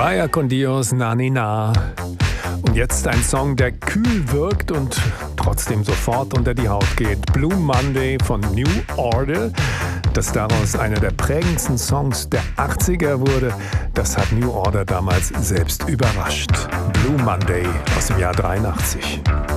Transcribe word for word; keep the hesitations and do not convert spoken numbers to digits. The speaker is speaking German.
Mariah con Dios, Na Ni Na. Und jetzt ein Song, der kühl wirkt und trotzdem sofort unter die Haut geht. Blue Monday von New Order. Dass daraus einer der prägendsten Songs der achtziger wurde, das hat New Order damals selbst überrascht. Blue Monday aus dem Jahr dreiundachtzig.